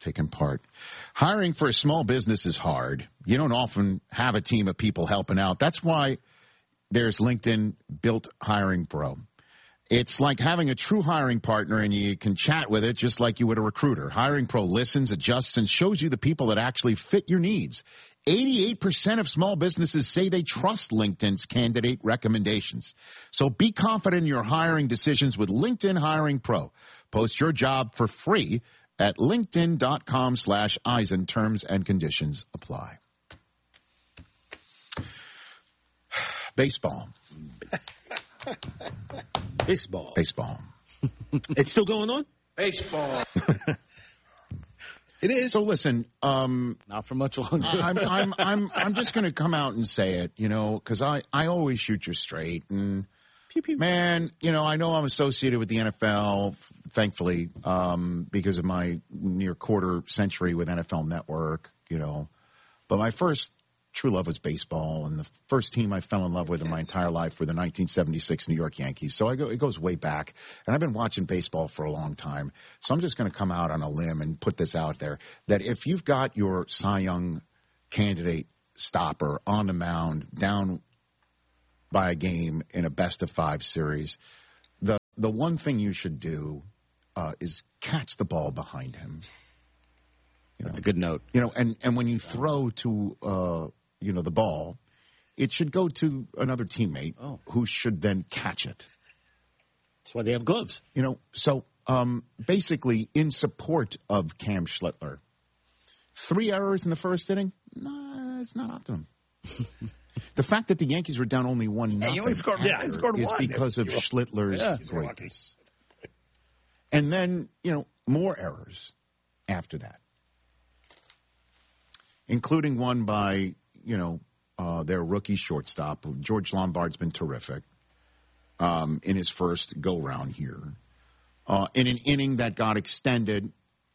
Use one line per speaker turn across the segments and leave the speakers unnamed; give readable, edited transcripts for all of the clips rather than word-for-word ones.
taking part. Hiring for a small business is hard. You don't often have a team of people helping out. That's why there's LinkedIn Built Hiring Pro. It's like having a true hiring partner, and you can chat with it just like you would a recruiter. Hiring Pro listens, adjusts, and shows you the people that actually fit your needs. 88% of small businesses say they trust LinkedIn's candidate recommendations. So be confident in your hiring decisions with LinkedIn Hiring Pro. Post your job for free at linkedin.com/Eisen. Terms and conditions apply. Baseball.
Baseball.
It's
still going on?
Baseball.
It is. So listen,
not for much longer.
I'm just going to come out and say it, because I always shoot you straight. And
pew, pew.
Man, I know I'm associated with the NFL, thankfully, because of my near quarter century with NFL Network, But my first true love was baseball, and the first team I fell in love with in my entire life were the 1976 New York Yankees. So it goes way back, and I've been watching baseball for a long time. So I'm just going to come out on a limb and put this out there, that if you've got your Cy Young candidate stopper on the mound down by a game in a best-of-5 series, the one thing you should do is catch the ball behind him.
That's a good note.
And when you throw to the ball, it should go to another teammate who should then catch it.
That's why they have gloves.
So basically, in support of Cam Schlittler, 3 errors in the first inning, it's not optimum. The fact that the Yankees were down only 1-0
he only scored one.
is because of Schlittler's greatness. And then, more errors after that, including one by, their rookie shortstop. George Lombard's been terrific in his first go-round here. In an inning that got extended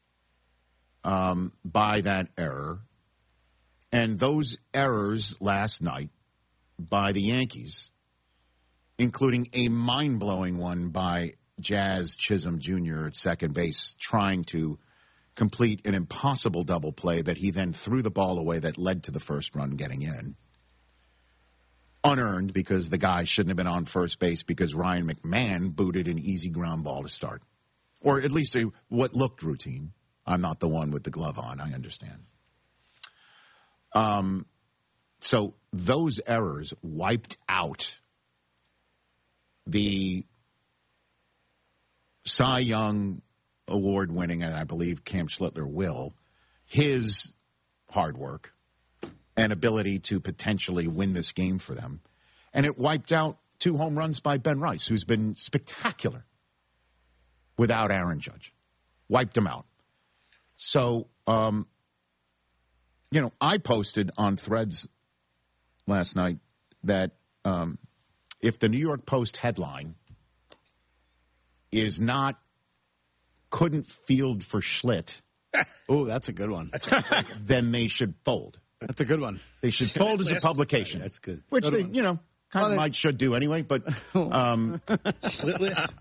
by that error. And those errors last night by the Yankees, including a mind-blowing one by Jazz Chisholm Jr. at second base, trying to complete an impossible double play that he then threw the ball away that led to the first run getting in. Unearned, because the guy shouldn't have been on first base because Ryan McMahon booted an easy ground ball to start. Or at least what looked routine. I'm not the one with the glove on, I understand. So those errors wiped out the Cy Young award-winning, and I believe Cam Schlittler will, his hard work and ability to potentially win this game for them. And it wiped out 2 home runs by Ben Rice, who's been spectacular without Aaron Judge. Wiped him out. So, I posted on Threads last night that if the New York Post headline is not couldn't field for Schlitt.
Oh, that's a good one.
Then they should fold.
That's a good one.
They should fold as a publication.
That's good.
Which they, kind of should do anyway. But,
Schlitless.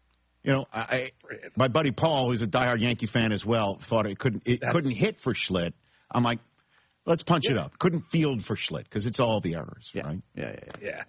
My buddy Paul, who's a diehard Yankee fan as well, thought it couldn't hit for Schlitt. I'm like, let's punch it up. Couldn't field for Schlitt because it's all the errors, right?
Yeah.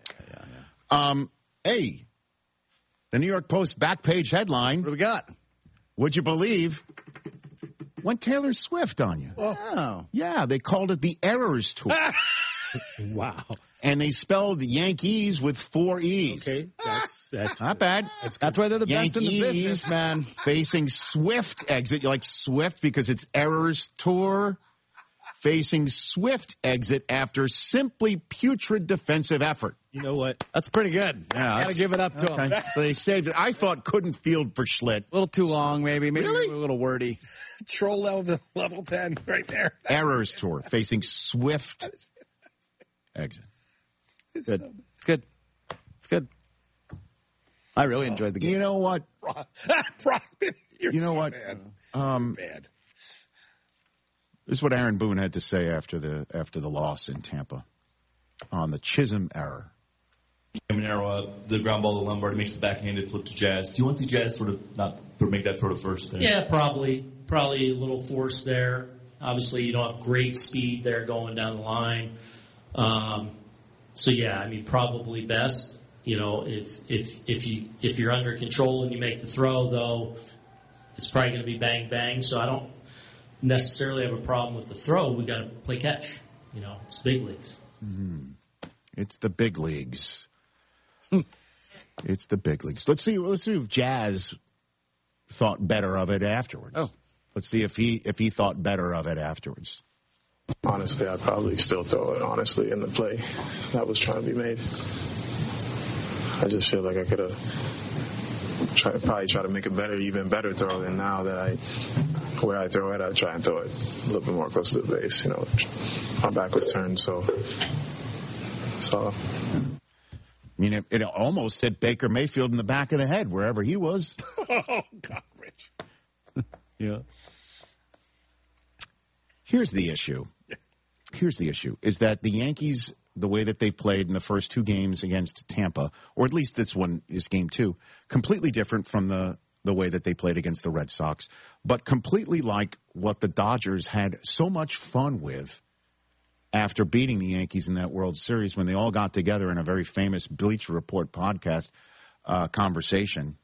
Hey, the New York Post back page headline.
What do we got?
Would you believe? Went Taylor Swift on you.
Oh.
Yeah, they called it the Errors Tour.
Wow.
And they spelled Yankees with 4 E's.
Okay. That's
not bad.
That's why they're the best in the business, man.
Facing Swift exit. You like Swift because it's Errors Tour. Facing Swift exit after simply putrid defensive effort.
You know what?
That's pretty good.
Yeah,
Got to give it up to him.
So they saved it. I thought couldn't field for Schlitt.
A little too long, maybe.
Really?
A little wordy.
Troll level 10 right there.
Errors Tour facing Swift exit.
Good. It's good. It's good. I really enjoyed the game.
You know what?
You
know what?
Bad.
This is what Aaron Boone had to say after the loss in Tampa on the Chisholm error.
Monero, the ground ball to Lombard, makes the backhanded flip to Jazz. Do you want to see Jazz sort of not make that throw to first there?
Yeah, probably a little force there. Obviously, you don't have great speed there going down the line. So yeah, I mean, probably best. You know, if you're under control and you make the throw, though, it's probably going to be bang bang. So I don't necessarily have a problem with the throw. We got to play catch. You know, it's the big leagues.
Mm-hmm. It's the big leagues. It's the big leagues. Let's see if Jazz thought better of it afterwards.
Oh.
Let's see if he thought better of it afterwards.
Honestly, I'd probably still throw it, honestly, in the play that was trying to be made. I just feel like I could have probably try to make a even better throw than now that where I throw it, I try and throw it a little bit more close to the base. You know, my back was turned, so.
I mean, it almost hit Baker Mayfield in the back of the head, wherever he was.
Oh, God, Rich.
Yeah. Here's the issue, is that the Yankees, the way that they've played in the first two games against Tampa, or at least this one is game two, completely different from the way that they played against the Red Sox, but completely like what the Dodgers had so much fun with after beating the Yankees in that World Series when they all got together in a very famous Bleacher Report podcast conversation